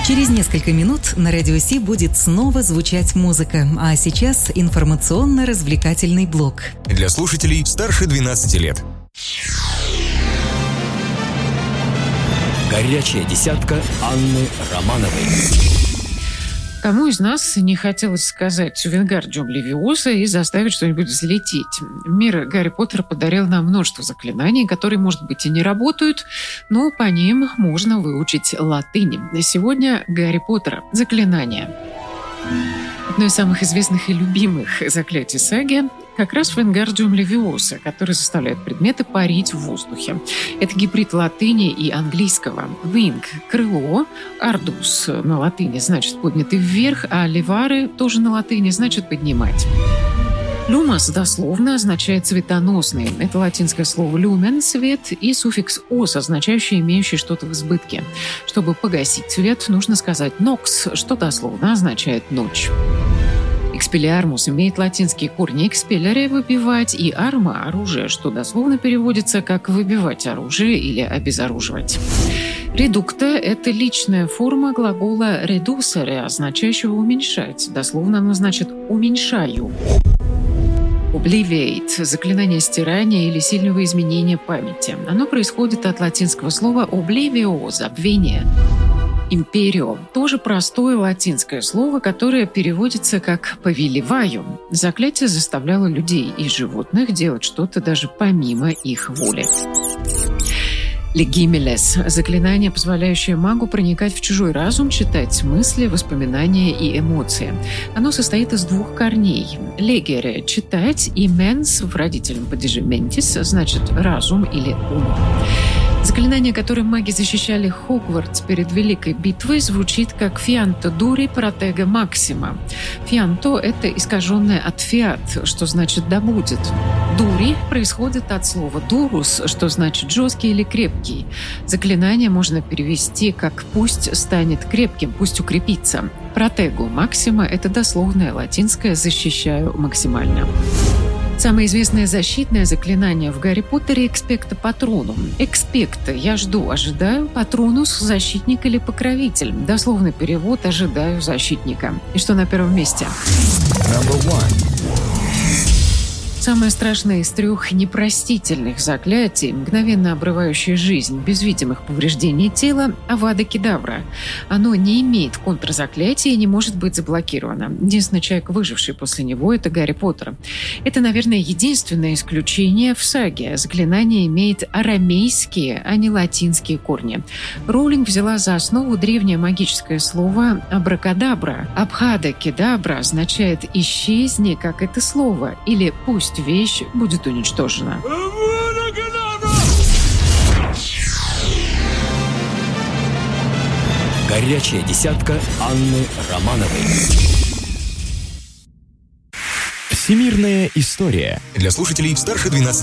Через несколько минут на Радио Си будет снова звучать музыка, а сейчас информационно-развлекательный блок. Для слушателей старше 12 лет. Горячая десятка Анны Романовой. Кому из нас не хотелось сказать «Вингардиум Левиоса» и заставить что-нибудь взлететь? Мир Гарри Поттера подарил нам множество заклинаний, которые, может быть, и не работают, но по ним можно выучить латынь. Сегодня Гарри Поттера. Заклинания. Одно из самых известных и любимых заклятий саги как раз Вингардиум Левиоса, который заставляет предметы парить в воздухе. Это гибрид латыни и английского. Wing – крыло, ardus на латыни значит поднятый вверх, а levare тоже на латыни значит поднимать. Люмос дословно означает цветоносный. Это латинское слово люмен – свет, и суффикс «ос», означающий имеющий что-то в избытке. Чтобы погасить свет, нужно сказать «nox», что дословно означает «ночь». Экспеллиармус имеет латинские корни «expellere» – «выбивать» и «arma» – «оружие», что дословно переводится как «выбивать оружие» или «обезоруживать». Редукта – это личная форма глагола «reducere», означающего «уменьшать». Дословно оно значит «уменьшаю». Obliviate – заклинание стирания или сильного изменения памяти. Оно происходит от латинского слова «oblivio» – «забвение». Империо – тоже простое латинское слово, которое переводится как «повелеваю». Заклятие заставляло людей и животных делать что-то даже помимо их воли. Легимелес – заклинание, позволяющее магу проникать в чужой разум, читать мысли, воспоминания и эмоции. Оно состоит из двух корней. Легере – читать, и менс в родительном падеже ментис значит разум или ум. Заклинание, которым маги защищали Хогвартс перед Великой битвой, звучит как «Fianto duri protege maxima». «Fianto» — это искаженное от «fiat», что значит «да будет». «Дури» происходит от слова «durus», что значит «жесткий» или «крепкий». Заклинание можно перевести как «пусть станет крепким», «пусть укрепится». «Protego maxima» — это дословное латинское «защищаю максимально». Самое известное защитное заклинание в Гарри Поттере – «Expecto Patronum». «Expecto» – «я жду, ожидаю», «Patronus» – «защитник» или «покровитель». Дословный перевод «ожидаю защитника». И что на первом месте? Самое страшное из трех непростительных заклятий, мгновенно обрывающее жизнь без видимых повреждений тела – Авада Кедавра. Оно не имеет контрзаклятия и не может быть заблокировано. Единственный человек, выживший после него – это Гарри Поттер. Это, наверное, единственное исключение в саге. Заклинание имеет арамейские, а не латинские корни. Роулинг взяла за основу древнее магическое слово «абракадабра». «Абхада Кедабра» означает «исчезни, как это слово» или «пусть вещь будет уничтожена». Горячая десятка Анны Романовой. Всемирная история. Для слушателей старше 12